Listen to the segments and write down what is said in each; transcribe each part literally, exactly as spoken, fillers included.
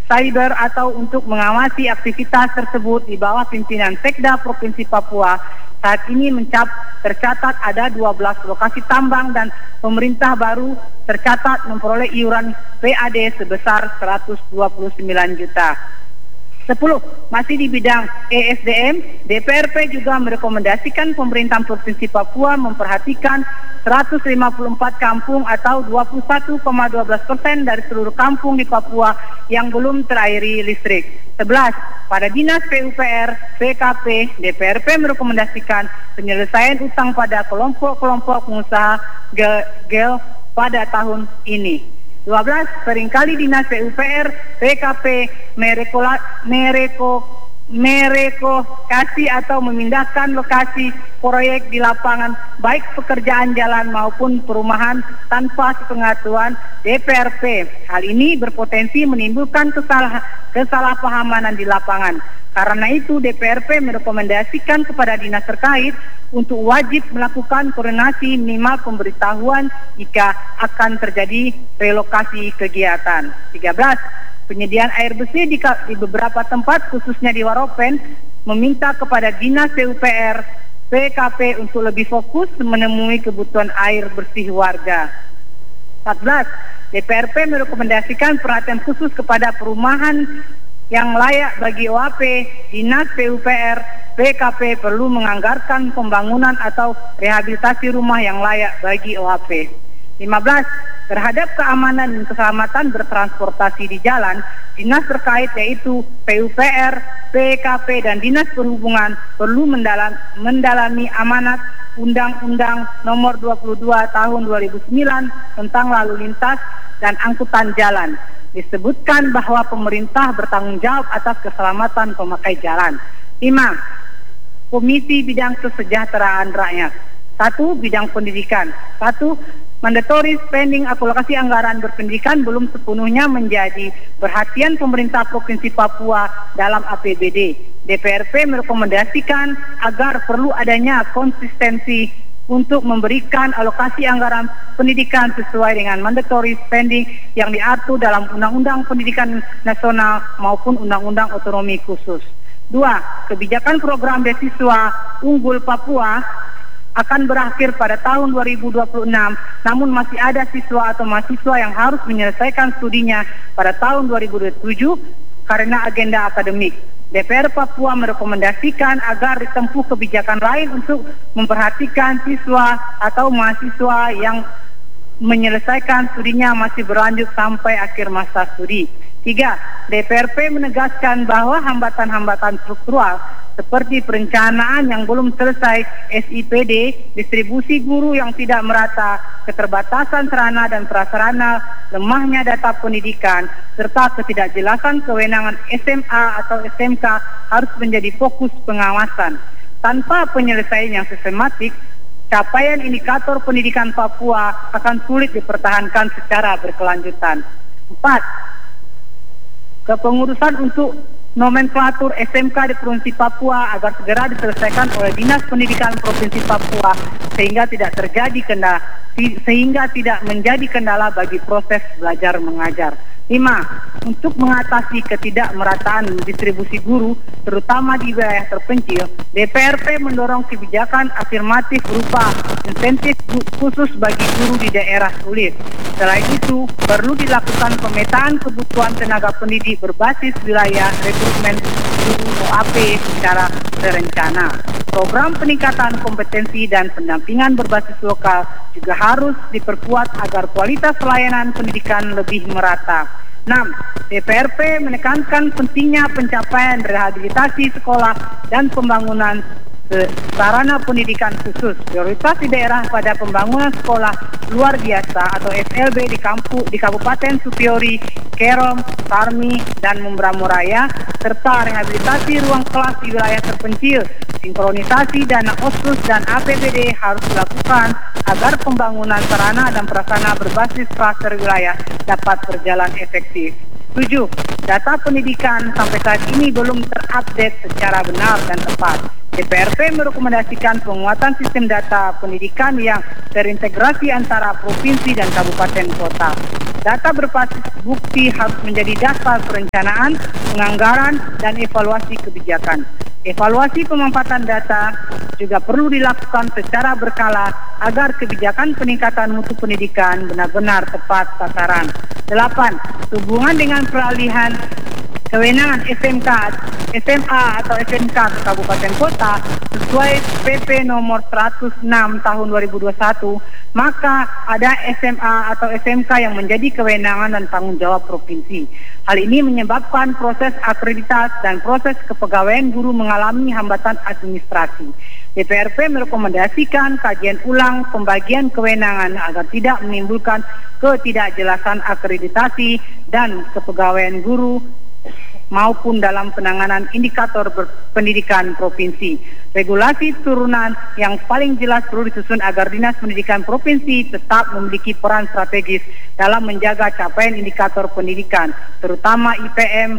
cyber atau untuk mengawasi aktivitas tersebut di bawah pimpinan Sekda Provinsi Papua saat ini mencap tercatat ada dua belas lokasi tambang dan pemerintah baru tercatat memperoleh iuran P A D sebesar seratus dua puluh sembilan juta. Sepuluh. Masih di bidang E S D M, D P R P juga merekomendasikan pemerintah Provinsi Papua memperhatikan seratus lima puluh empat kampung atau dua puluh satu koma satu dua persen dari seluruh kampung di Papua yang belum terairi listrik. Sebelas. Pada Dinas P U P R, P K P, D P R P merekomendasikan penyelesaian utang pada kelompok-kelompok pengusaha G E L pada tahun ini. dua belas. Seringkali Dinas P U P R, P K P merekola, mereko, merekokasi atau memindahkan lokasi proyek di lapangan baik pekerjaan jalan maupun perumahan tanpa sepengetahuan D P R P. Hal ini berpotensi menimbulkan kesalah, kesalahpahaman di lapangan. Karena itu D P R P merekomendasikan kepada dinas terkait untuk wajib melakukan koordinasi minimal pemberitahuan jika akan terjadi relokasi kegiatan. tiga belas. Penyediaan air bersih di, di beberapa tempat khususnya di Waropen meminta kepada Dinas P U P R, P K P untuk lebih fokus menemui kebutuhan air bersih warga. empat belas. D P R P merekomendasikan perhatian khusus kepada perumahan yang layak bagi O A P. Dinas P U P R, P K P perlu menganggarkan pembangunan atau rehabilitasi rumah yang layak bagi O A P. lima belas. Terhadap keamanan dan keselamatan bertransportasi di jalan, dinas terkait yaitu P U P R, P K P, dan Dinas Perhubungan perlu mendalam, mendalami amanat Undang-Undang Nomor dua puluh dua Tahun dua ribu sembilan tentang lalu lintas dan angkutan jalan. Disebutkan bahwa pemerintah bertanggung jawab atas keselamatan pemakai jalan. lima. Komisi Bidang Kesejahteraan Rakyat. Satu. Bidang pendidikan. Satu. Mandatory spending alokasi anggaran berpendidikan belum sepenuhnya menjadi perhatian pemerintah Provinsi Papua dalam A P B D. D P R P merekomendasikan agar perlu adanya konsistensi untuk memberikan alokasi anggaran pendidikan sesuai dengan mandatory spending yang diatur dalam Undang-Undang Pendidikan Nasional maupun Undang-Undang Otonomi Khusus. Dua. Kebijakan program beasiswa unggul Papua akan berakhir pada tahun dua ribu dua puluh enam, namun masih ada siswa atau mahasiswa yang harus menyelesaikan studinya pada tahun dua ribu dua puluh tujuh karena agenda akademik. D P R Papua merekomendasikan agar ditempuh kebijakan lain untuk memperhatikan siswa atau mahasiswa yang menyelesaikan studinya masih berlanjut sampai akhir masa studi. Tiga. D P R P menegaskan bahwa hambatan-hambatan struktural seperti perencanaan yang belum selesai S I P D, distribusi guru yang tidak merata, keterbatasan sarana dan prasarana, lemahnya data pendidikan, serta ketidakjelasan kewenangan S M A atau S M K harus menjadi fokus pengawasan. Tanpa penyelesaian yang sistematik, capaian indikator pendidikan Papua akan sulit dipertahankan secara berkelanjutan. Empat. Kepengurusan untuk nomenklatur S M K di Provinsi Papua agar segera diselesaikan oleh Dinas Pendidikan Provinsi Papua sehingga tidak terjadi kendala sehingga tidak menjadi kendala bagi proses belajar mengajar. Lima. Untuk mengatasi ketidakmerataan distribusi guru terutama di wilayah terpencil, D P R P mendorong kebijakan afirmatif berupa insentif khusus bagi guru di daerah sulit. Selain itu, perlu dilakukan pemetaan kebutuhan tenaga pendidik berbasis wilayah rekrutmen guru O A P secara terencana. Program peningkatan kompetensi dan pendampingan berbasis lokal juga harus diperkuat agar kualitas pelayanan pendidikan lebih merata. enam. D P R P menekankan pentingnya pencapaian rehabilitasi sekolah dan pembangunan sarana pendidikan khusus. Prioritas di daerah pada pembangunan sekolah luar biasa atau S L B di kampung di Kabupaten Supiori, Kerom, Tarmi, dan Membramo Raya, serta rehabilitasi ruang kelas di wilayah terpencil. Sinkronisasi dana O S U S dan A P B D harus dilakukan agar pembangunan sarana dan prasarana berbasis klaster wilayah dapat berjalan efektif. Tujuh. Data pendidikan sampai saat ini belum terupdate secara benar dan tepat. D P R P merekomendasikan penguatan sistem data pendidikan yang terintegrasi antara provinsi dan kabupaten kota. Data berbasis bukti harus menjadi dasar perencanaan, penganggaran, dan evaluasi kebijakan. Evaluasi pemanfaatan data juga perlu dilakukan secara berkala agar kebijakan peningkatan mutu pendidikan benar-benar tepat sasaran. Delapan, hubungan dengan peralihan kewenangan S M K, S M A atau S M K ke kabupaten kota sesuai P P nomor seratus enam tahun dua ribu dua puluh satu, maka ada S M A atau S M K yang menjadi kewenangan dan tanggung jawab provinsi. Hal ini menyebabkan proses akreditasi dan proses kepegawaian guru mengalami hambatan administrasi. D P R P merekomendasikan kajian ulang pembagian kewenangan agar tidak menimbulkan ketidakjelasan akreditasi dan kepegawaian guru maupun dalam penanganan indikator pendidikan provinsi. Regulasi turunan yang paling jelas perlu disusun agar Dinas Pendidikan Provinsi tetap memiliki peran strategis dalam menjaga capaian indikator pendidikan, terutama I P M,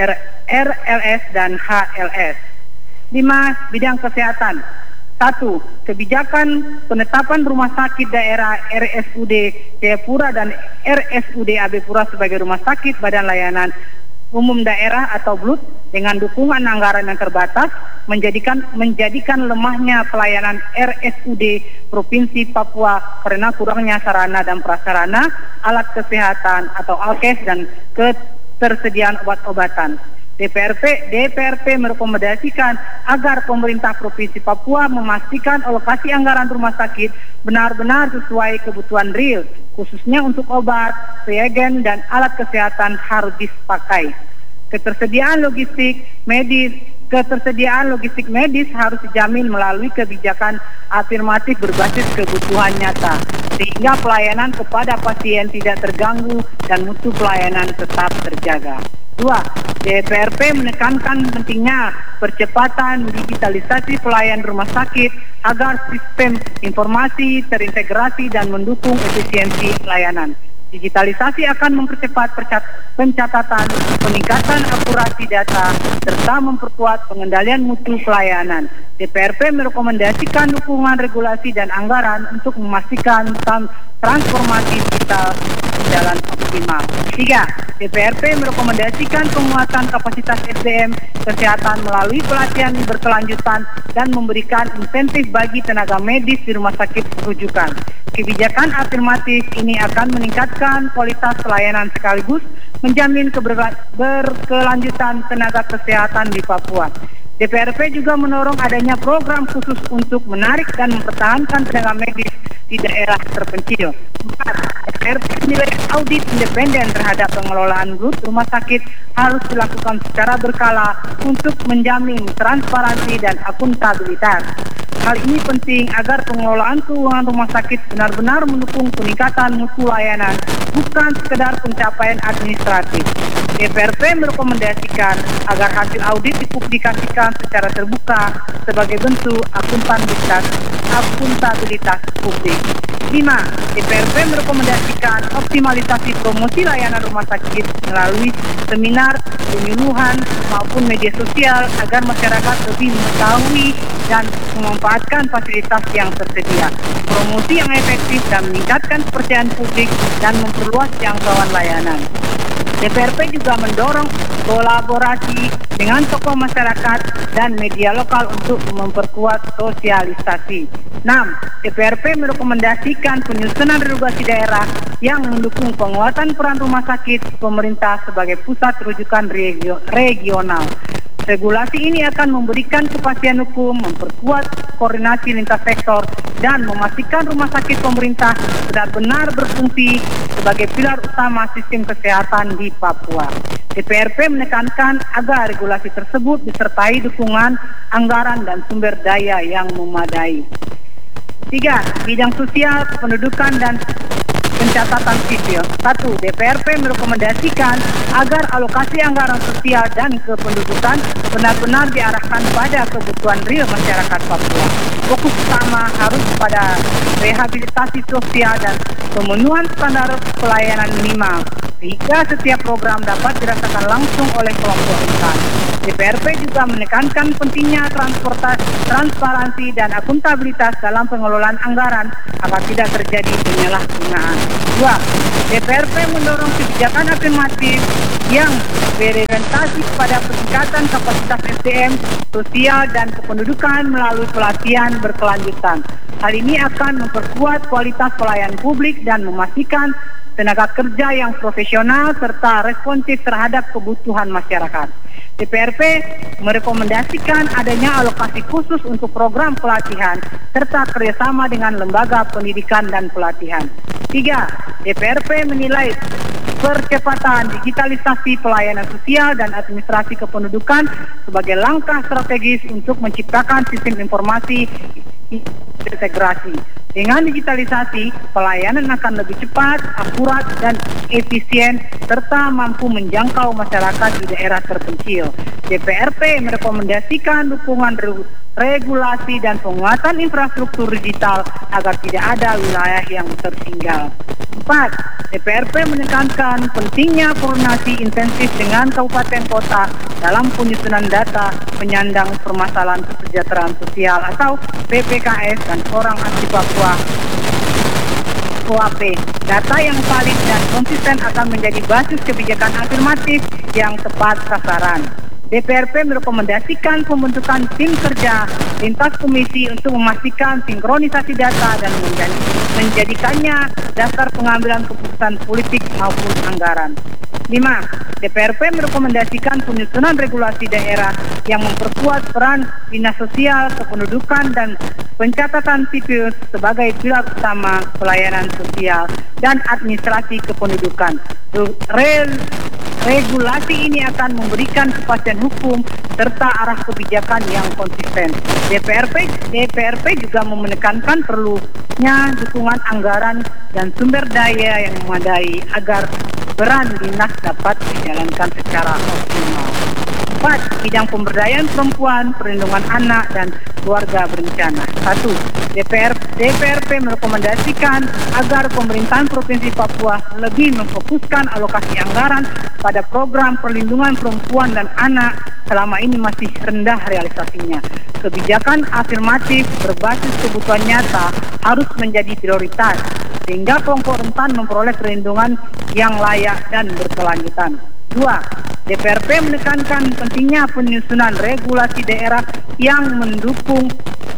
R L S, dan H L S. Lima, bidang kesehatan. Satu, kebijakan penetapan rumah sakit daerah R S U D Jayapura dan R S U D Abepura sebagai rumah sakit badan layanan umum daerah atau B L U D dengan dukungan anggaran yang terbatas menjadikan menjadikan lemahnya pelayanan R S U D Provinsi Papua karena kurangnya sarana dan prasarana, alat kesehatan atau alkes, dan ketersediaan obat-obatan. D P R P D P R P merekomendasikan agar pemerintah Provinsi Papua memastikan alokasi anggaran rumah sakit benar-benar sesuai kebutuhan real, khususnya untuk obat, reagen, dan alat kesehatan harus dipakai. Ketersediaan logistik medis Ketersediaan logistik medis harus dijamin melalui kebijakan afirmatif berbasis kebutuhan nyata, sehingga pelayanan kepada pasien tidak terganggu dan mutu pelayanan tetap terjaga. Dua, D P R P menekankan pentingnya percepatan digitalisasi pelayanan rumah sakit agar sistem informasi terintegrasi dan mendukung efisiensi pelayanan. Digitalisasi akan mempercepat pencatatan, peningkatan akurasi data, serta memperkuat pengendalian mutu pelayanan. D P R P merekomendasikan dukungan regulasi dan anggaran untuk memastikan transformasi digital berjalan optimal. Tiga, D P R P merekomendasikan penguatan kapasitas S D M kesehatan melalui pelatihan berkelanjutan dan memberikan insentif bagi tenaga medis di rumah sakit rujukan. Kebijakan afirmatif ini akan meningkatkan kualitas pelayanan sekaligus menjamin berkelanjutan tenaga kesehatan di Papua. D P R P juga mendorong adanya program khusus untuk menarik dan mempertahankan tenaga medis di daerah terpencil. Empat, D P R P menilai audit independen terhadap pengelolaan B L U D rumah sakit harus dilakukan secara berkala untuk menjamin transparansi dan akuntabilitas. Hal ini penting agar pengelolaan keuangan rumah sakit benar-benar mendukung peningkatan mutu layanan, bukan sekedar pencapaian administratif. D P R P merekomendasikan agar hasil audit dipublikasikan secara terbuka sebagai bentuk akuntabilitas akuntabilitas publik. Lima, D P R P merekomendasikan optimalisasi promosi layanan rumah sakit melalui seminar, penyuluhan, maupun media sosial agar masyarakat lebih mengetahui dan memanfaatkan fasilitas yang tersedia. Promosi yang efektif dan meningkatkan kepercayaan publik dan memperluas jangkauan layanan. D P R P juga mendorong kolaborasi dengan tokoh masyarakat dan media lokal untuk memperkuat sosialisasi. Enam, D P R P merekomendasikan penyusunan regulasi daerah yang mendukung penguatan peran rumah sakit pemerintah sebagai pusat rujukan regio- regional. Regulasi ini akan memberikan kepastian hukum, memperkuat koordinasi lintas sektor, dan memastikan rumah sakit pemerintah benar-benar berfungsi sebagai pilar utama sistem kesehatan di Papua. D P R P menekankan agar regulasi tersebut disertai dukungan anggaran dan sumber daya yang memadai. Tiga, bidang sosial, pendudukan, dan pencatatan sipil. Satu, D P R P merekomendasikan agar alokasi anggaran sosial dan kependudukan benar-benar diarahkan pada kebutuhan real masyarakat Papua. Fokus utama harus pada rehabilitasi sosial dan pemenuhan standar pelayanan minimal. sehingga setiap program dapat dirasakan langsung oleh kelompok rentan. D P R P juga menekankan pentingnya transportasi, transparansi dan akuntabilitas dalam pengelolaan anggaran agar tidak terjadi penyalahgunaan. Dua, D P R P mendorong kebijakan afirmatif yang berorientasi pada peningkatan kapasitas S D M, sosial dan kependudukan melalui pelatihan berkelanjutan. Hal ini akan memperkuat kualitas pelayanan publik dan memastikan tenaga kerja yang profesional serta responsif terhadap kebutuhan masyarakat. D P R P merekomendasikan adanya alokasi khusus untuk program pelatihan serta kerjasama dengan lembaga pendidikan dan pelatihan. Tiga, D P R P menilai percepatan digitalisasi pelayanan sosial dan administrasi kependudukan sebagai langkah strategis untuk menciptakan sistem informasi integrasi. Dengan digitalisasi, pelayanan akan lebih cepat, akurat, dan efisien, serta mampu menjangkau masyarakat di daerah terpencil. D P R P merekomendasikan dukungan regulasi dan penguatan infrastruktur digital agar tidak ada wilayah yang tertinggal. Empat, D P R P menekankan pentingnya koordinasi intensif dengan kabupaten kota dalam penyusunan data penyandang permasalahan kesejahteraan sosial atau P P K S dan orang asli Papua O A P. Data yang valid dan konsisten akan menjadi basis kebijakan afirmatif yang tepat sasaran. D P R P merekomendasikan pembentukan tim kerja lintas komisi untuk memastikan sinkronisasi data dan menjadikannya dasar pengambilan keputusan politik maupun anggaran. Lima, D P R P merekomendasikan penyusunan regulasi daerah yang memperkuat peran dinas sosial, kependudukan, dan pencatatan sipil sebagai pilar utama pelayanan sosial dan administrasi kependudukan. Rel Regulasi ini akan memberikan kepastian hukum serta arah kebijakan yang konsisten. D P R P, D P R P juga menekankan perlunya dukungan anggaran dan sumber daya yang memadai agar peran dinas dapat dijalankan secara optimal. Empat, bidang pemberdayaan perempuan, perlindungan anak, dan keluarga berencana. Satu, D P R P merekomendasikan agar pemerintahan Provinsi Papua lebih memfokuskan alokasi anggaran pada program perlindungan perempuan dan anak selama ini masih rendah realisasinya. Kebijakan afirmatif berbasis kebutuhan nyata harus menjadi prioritas sehingga kelompok rentan memperoleh perlindungan yang layak dan berkelanjutan. Dua, D P R P menekankan pentingnya penyusunan regulasi daerah yang mendukung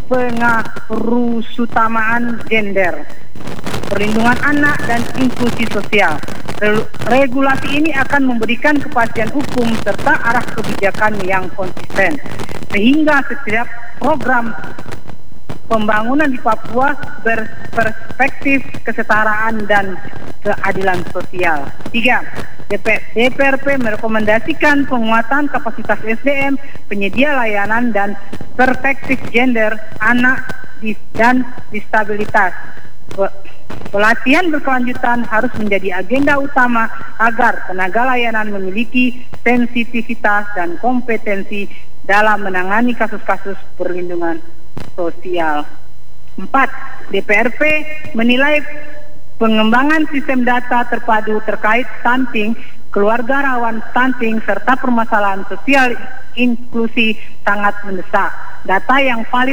pengurusutamaan gender, perlindungan anak, dan inklusi sosial. Regulasi ini akan memberikan kepastian hukum serta arah kebijakan yang konsisten, sehingga setiap program pembangunan di Papua berperspektif kesetaraan dan keadilan sosial. Tiga, D P R P merekomendasikan penguatan kapasitas S D M, penyedia layanan, dan perspektif gender, anak, dan disabilitas. Pelatihan berkelanjutan harus menjadi agenda utama agar tenaga layanan memiliki sensitivitas dan kompetensi dalam menangani kasus-kasus perlindungan sosial. Empat, D P R P menilai pengembangan sistem data terpadu terkait stunting, keluarga rawan stunting, serta permasalahan sosial inklusi sangat mendesak. Data yang valid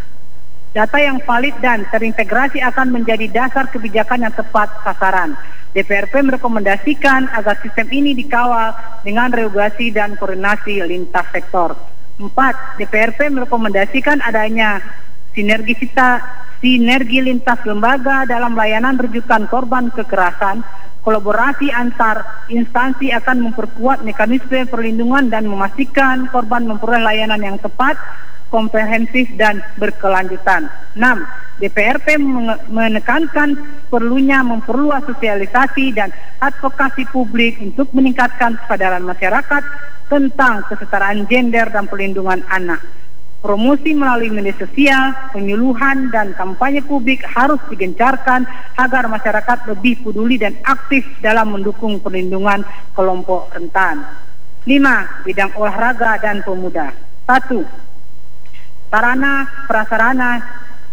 Data yang valid dan terintegrasi akan menjadi dasar kebijakan yang tepat sasaran. D P R P merekomendasikan agar sistem ini dikawal dengan regulasi dan koordinasi lintas sektor. Empat, D P R P merekomendasikan adanya sinergisitas sinergi lintas lembaga dalam layanan rujukan korban kekerasan. Kolaborasi antar instansi akan memperkuat mekanisme perlindungan dan memastikan korban memperoleh layanan yang tepat, komprehensif, dan berkelanjutan. Enam, D P R P menekankan perlunya memperluas sosialisasi dan advokasi publik untuk meningkatkan kesadaran masyarakat tentang kesetaraan gender dan perlindungan anak. Promosi melalui media sosial, penyuluhan, dan kampanye publik harus digencarkan agar masyarakat lebih peduli dan aktif dalam mendukung perlindungan kelompok rentan. Lima, bidang olahraga dan pemuda. Satu, sarana prasarana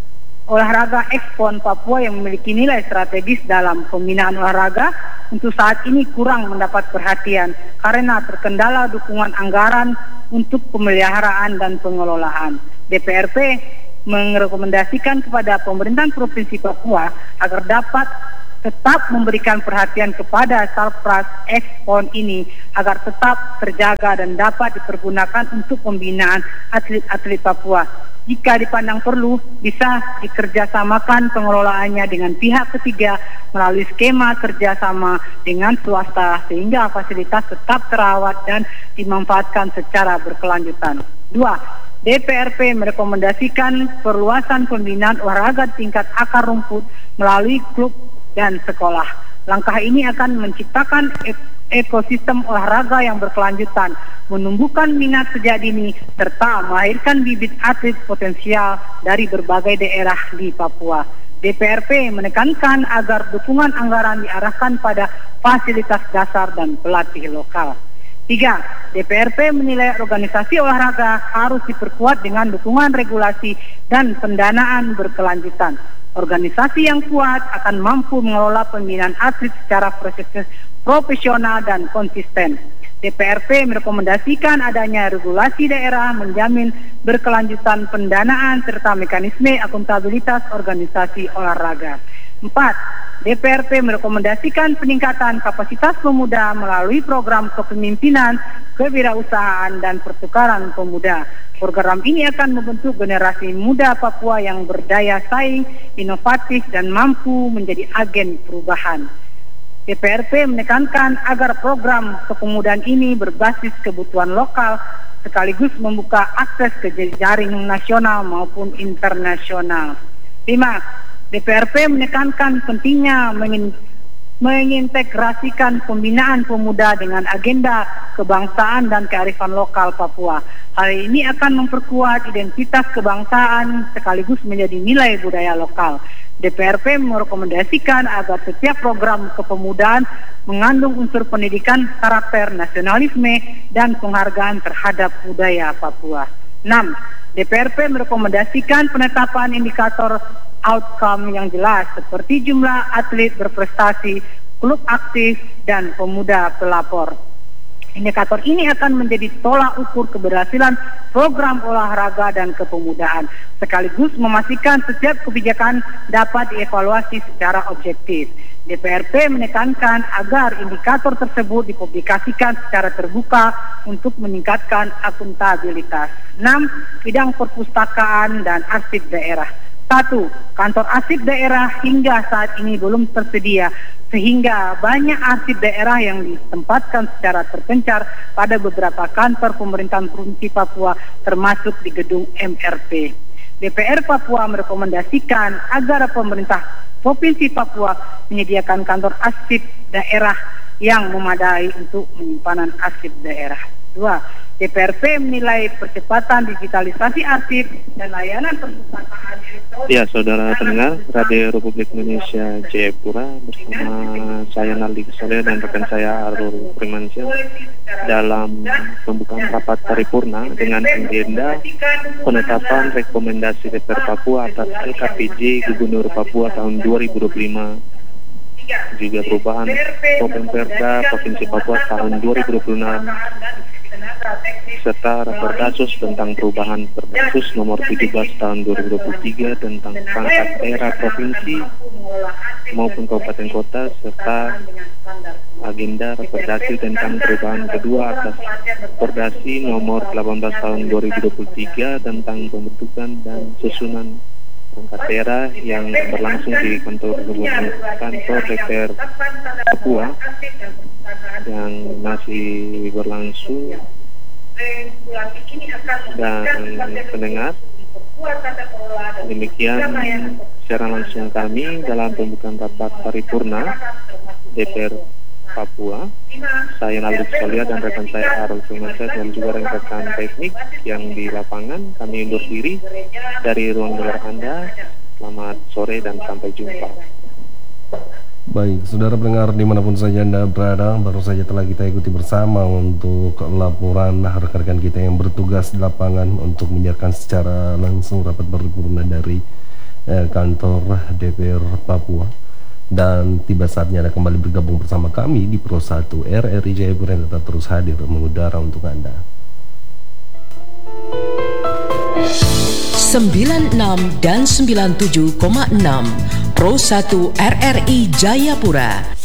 olahraga Ekspon Papua yang memiliki nilai strategis dalam pembinaan olahraga untuk saat ini kurang mendapat perhatian karena terkendala dukungan anggaran untuk pemeliharaan dan pengelolaan. D P R P merekomendasikan kepada pemerintahan Provinsi Papua agar dapat tetap memberikan perhatian kepada Sarpras Ekspon ini agar tetap terjaga dan dapat dipergunakan untuk pembinaan atlet-atlet Papua. Jika dipandang perlu, bisa dikerjasamakan pengelolaannya dengan pihak ketiga melalui skema kerjasama dengan swasta sehingga fasilitas tetap terawat dan dimanfaatkan secara berkelanjutan. Dua, D P R P merekomendasikan perluasan pembinaan olahraga tingkat akar rumput melalui klub dan sekolah. Langkah ini akan menciptakan ekosistem olahraga yang berkelanjutan, menumbuhkan minat sejak dini, serta melahirkan bibit atlet potensial dari berbagai daerah di Papua. D P R P menekankan agar dukungan anggaran diarahkan pada fasilitas dasar dan pelatih lokal. Tiga, D P R P menilai organisasi olahraga harus diperkuat dengan dukungan regulasi dan pendanaan berkelanjutan. Organisasi yang kuat akan mampu mengelola pembinaan atlet secara profesional dan konsisten. D P R P merekomendasikan adanya regulasi daerah menjamin berkelanjutan pendanaan serta mekanisme akuntabilitas organisasi olahraga. Empat, D P R P merekomendasikan peningkatan kapasitas pemuda melalui program kepemimpinan, kewirausahaan, dan pertukaran pemuda. Program ini akan membentuk generasi muda Papua yang berdaya saing, inovatif, dan mampu menjadi agen perubahan. D P R P menekankan agar program kepemudaan ini berbasis kebutuhan lokal sekaligus membuka akses ke jaring nasional maupun internasional. Lima, D P R P menekankan pentingnya mengin mengintegrasikan pembinaan pemuda dengan agenda kebangsaan dan kearifan lokal Papua. Hal ini akan memperkuat identitas kebangsaan sekaligus menjadi nilai budaya lokal. D P R P merekomendasikan agar setiap program kepemudaan mengandung unsur pendidikan karakter nasionalisme dan penghargaan terhadap budaya Papua. Enam, D P R P merekomendasikan penetapan indikator outcome yang jelas seperti jumlah atlet berprestasi, klub aktif, dan pemuda pelapor. Indikator ini akan menjadi tolak ukur keberhasilan program olahraga dan kepemudaan, sekaligus memastikan setiap kebijakan dapat dievaluasi secara objektif. D P R P menekankan agar indikator tersebut dipublikasikan secara terbuka untuk meningkatkan akuntabilitas. Enam, bidang perpustakaan dan arsip daerah. Satu, kantor arsip daerah hingga saat ini belum tersedia, sehingga banyak arsip daerah yang ditempatkan secara terpencar pada beberapa kantor pemerintahan Provinsi Papua, termasuk di gedung M R P. D P R Papua merekomendasikan agar pemerintah Provinsi Papua menyediakan kantor arsip daerah yang memadai untuk penyimpanan arsip daerah. Dua, D P R P menilai percepatan digitalisasi arsip dan layanan perpustakaan elektronik. Ya, saudara pendengar Radio Republik Indonesia Jayapura bersama saya Naldi Soleh dan rekan saya Arul Primansyah dalam pembukaan rapat paripurna dengan agenda penetapan rekomendasi D P R Papua atas L K P J Gubernur Papua tahun dua ribu dua puluh lima, juga perubahan Popemperda Provinsi Papua tahun dua ribu dua puluh enam, serta Raperdasus tentang perubahan Perdasus nomor tujuh belas tahun dua ribu dua puluh tiga tentang pangkat daerah provinsi maupun kabupaten kota, serta agenda Raperdasi tentang perubahan kedua atas Perdasi nomor delapan belas tahun dua ribu dua puluh tiga tentang pembentukan dan susunan pangkat daerah yang berlangsung di kantor kantor D P R Papua yang masih berlangsung. Dan pendengar, demikian secara langsung kami dalam pembukaan rapat paripurna D P R Papua. Saya Naldi Soleh dan rekan saya Arul Primansyah dan juga rekan teknik yang di lapangan. Kami undur diri dari ruang dengar Anda. Selamat sore dan sampai jumpa. Baik, saudara pendengar dimanapun saja Anda berada, baru saja telah kita ikuti bersama untuk laporan rekan-rekan kita yang bertugas di lapangan untuk menyiarkan secara langsung rapat paripurna dari eh, kantor D P R Papua. Dan tiba saatnya Anda kembali bergabung bersama kami di Pro satu R R I Jayapura yang tetap terus hadir mengudara untuk Anda. sembilan puluh enam dan sembilan puluh tujuh koma enam Pro satu R R I Jayapura